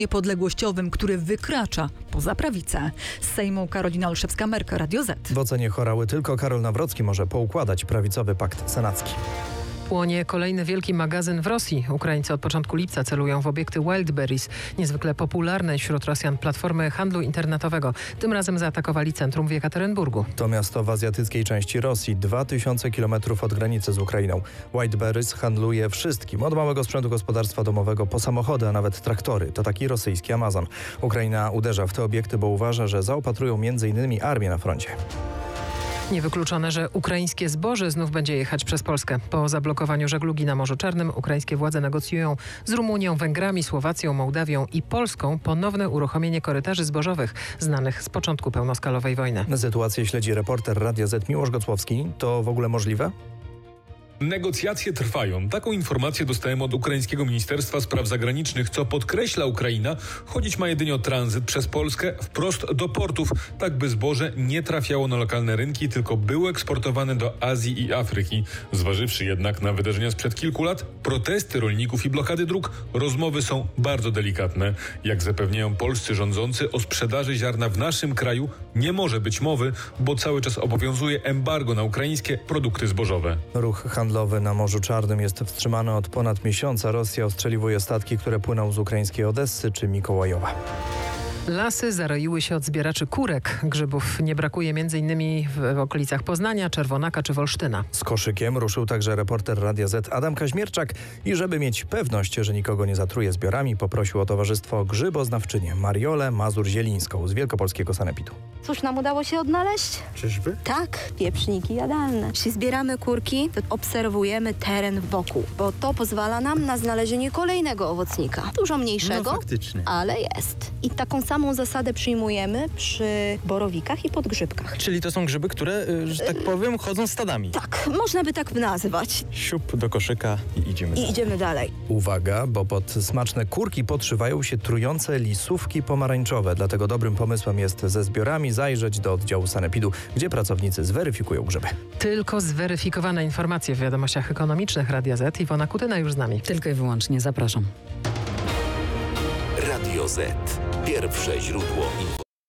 niepodległościowym, który wykracza poza prawicę. Z Sejmu Karolina Olszewska-Merk, Radio Z. W ocenie Horały tylko Karol Nawrocki może poukładać prawicowy pakt senacki. Płonie kolejny wielki magazyn w Rosji. Ukraińcy od początku lipca celują w obiekty Wildberries, niezwykle popularnej wśród Rosjan platformy handlu internetowego. Tym razem zaatakowali centrum w Jekaterynburgu. To miasto w azjatyckiej części Rosji, 2000 km od granicy z Ukrainą. Wildberries handluje wszystkim, od małego sprzętu gospodarstwa domowego po samochody, a nawet traktory. To taki rosyjski Amazon. Ukraina uderza w te obiekty, bo uważa, że zaopatrują m.in. armię na froncie. Niewykluczone, że ukraińskie zboże znów będzie jechać przez Polskę. Po zablokowaniu żeglugi na Morzu Czarnym ukraińskie władze negocjują z Rumunią, Węgrami, Słowacją, Mołdawią i Polską ponowne uruchomienie korytarzy zbożowych znanych z początku pełnoskalowej wojny. Sytuację śledzi reporter Radia Z Miłosz Gocłowski. To w ogóle możliwe? Negocjacje trwają. Taką informację dostałem od ukraińskiego Ministerstwa Spraw Zagranicznych, co podkreśla Ukraina. Chodzić ma jedynie o tranzyt przez Polskę wprost do portów, tak by zboże nie trafiało na lokalne rynki, tylko było eksportowane do Azji i Afryki. Zważywszy jednak na wydarzenia sprzed kilku lat, protesty rolników i blokady dróg, rozmowy są bardzo delikatne. Jak zapewniają polscy rządzący, o sprzedaży ziarna w naszym kraju nie może być mowy, bo cały czas obowiązuje embargo na ukraińskie produkty zbożowe. Ruch handlowy na Morzu Czarnym jest wstrzymany od ponad miesiąca. Rosja ostrzeliwuje statki, które płyną z ukraińskiej Odessy czy Mikołajowa. Lasy zaroiły się od zbieraczy kurek. Grzybów nie brakuje m.in. w okolicach Poznania, Czerwonaka czy Wolsztyna. Z koszykiem ruszył także reporter Radia Z Adam Kaźmierczak i żeby mieć pewność, że nikogo nie zatruje zbiorami, poprosił o towarzystwo grzyboznawczynię Mariolę Mazur-Zielińską z wielkopolskiego sanepidu. Cóż nam udało się odnaleźć? Czyżby? Tak, pieprzniki jadalne. Jeśli zbieramy kurki, to obserwujemy teren wokół, bo to pozwala nam na znalezienie kolejnego owocnika. Dużo mniejszego, faktycznie. ale jest. I taką samą zasadę przyjmujemy przy borowikach i podgrzybkach. Czyli to są grzyby, które, że tak powiem, chodzą stadami. Tak, można by tak nazwać. Siup do koszyka i idziemy I dalej. idziemy dalej. Uwaga, bo pod smaczne kurki podszywają się trujące lisówki pomarańczowe. Dlatego dobrym pomysłem jest ze zbiorami zajrzeć do oddziału sanepidu, gdzie pracownicy zweryfikują grzyby. Tylko zweryfikowane informacje w wiadomościach ekonomicznych Radia Z. Iwona Kutyna już z nami. Tylko i wyłącznie zapraszam. Radio Z. Pierwsze źródło informacji.